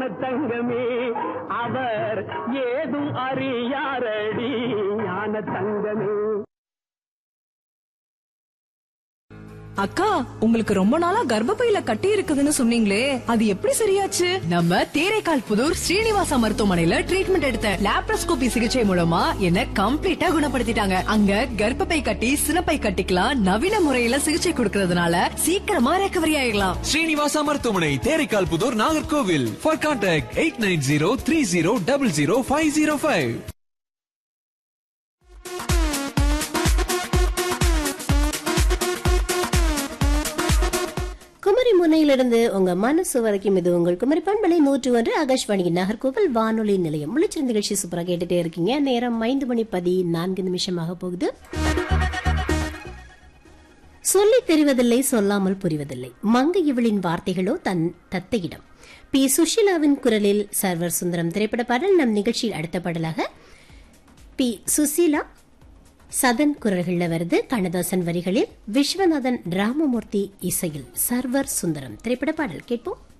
தங்கமே அவர் ஏதும் அறியாரடி ஞான தங்கமே. அக்கா, உங்களுக்கு ரொம்ப நாளா கர்ப்பப்பையில கட்டி இருக்குதுன்னு சொன்னீங்களே, அது எப்படி சரியாச்சு? நம்ம தேரைக்கால் புதூர் ஸ்ரீனிவாசா மருத்துவமனையில ட்ரீட்மெண்ட் எடுத்த லாப்ரோஸ்கோபி சிகிச்சை மூலமா என்ன கம்ப்ளீட்டா குணப்படுத்திட்டாங்க. அங்க கர்ப்பப்பை கட்டி சினப்பை கட்டிக்கலாம் நவீன முறையில சிகிச்சை கொடுக்கறதுனால சீக்கிரமா ரெக்கவரி ஆயிடலாம். ஸ்ரீனிவாசா மருத்துவமனை, தேரைக்கால் புதூர், நாகர்கோவில். For contact 8903000505. குமரி முனையிலிருந்து உங்க மனசு வரைக்கும் இது உங்கள் குமரி பண்பலை 101 ஆகாஷ்வாணி நாகர்கோவில் வானொலி நிலையம். முழிச்சிருந்த நிகழ்ச்சி சூப்பரா கேட்டுட்டே இருக்கீங்க. நேரம் 5:14 போகுது. சொல்லி தெரிவதில்லை, சொல்லாமல் புரிவதில்லை. மங்கை இவளின் வார்த்தைகளோ தத்தையிடம். பி. சுஷீலாவின் குரலில் சர்வர் சுந்தரம் திரைப்பட பாடல் நம் நிகழ்ச்சியில் அடுத்த பாடலாக பி. சுசீலா சதன் குரல்கள்ல வருது. கண்ணதாசன் வரிகளில் விஸ்வநாதன் ராமமூர்த்தி இசையில் சர்வர் சுந்தரம் திரைப்பட பாடல் கேட்போம்.